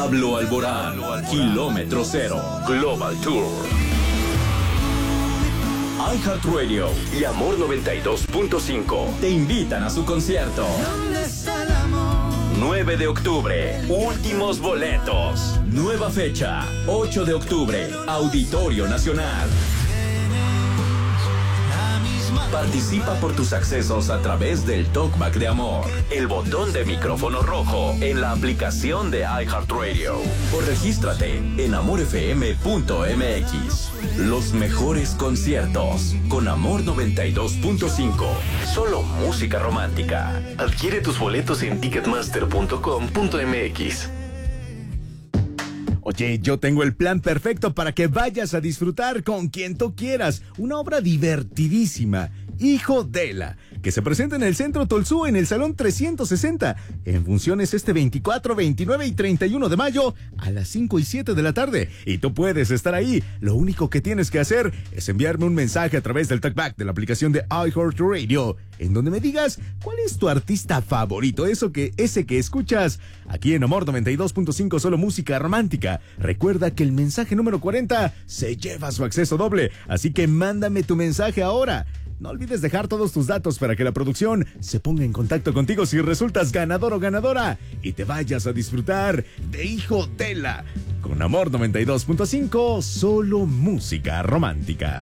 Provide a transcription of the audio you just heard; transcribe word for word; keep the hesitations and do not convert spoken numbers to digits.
Pablo Alborán, Kilómetro Cero, Global Tour. iHeartRadio y Amor noventa y dos punto cinco te invitan a su concierto. nueve de octubre, últimos boletos. Nueva fecha, ocho de octubre, Auditorio Nacional. Participa por tus accesos a través del Talkback de Amor, el botón de micrófono rojo en la aplicación de iHeartRadio. O regístrate en amor f m punto m x. Los mejores conciertos con Amor noventa y dos punto cinco. Solo música romántica. Adquiere tus boletos en ticketmaster punto com punto m x. Oye, yo tengo el plan perfecto para que vayas a disfrutar con quien tú quieras. Una obra divertidísima, Hijo de la, que se presenta en el Centro Tolsú en el Salón trescientos sesenta, en funciones este veinticuatro, veintinueve y treinta y uno de mayo a las cinco y siete de la tarde. Y tú puedes estar ahí. Lo único que tienes que hacer es enviarme un mensaje a través del talkback de la aplicación de iHeartRadio, en donde me digas cuál es tu artista favorito, eso que, ese que escuchas aquí en Amor noventa y dos punto cinco, solo música romántica. Recuerda que el mensaje número cuarenta se lleva su acceso doble, así que mándame tu mensaje ahora. No olvides dejar todos tus datos para que la producción se ponga en contacto contigo si resultas ganador o ganadora y te vayas a disfrutar de Hijo de la, con Amor noventa y dos punto cinco, solo música romántica.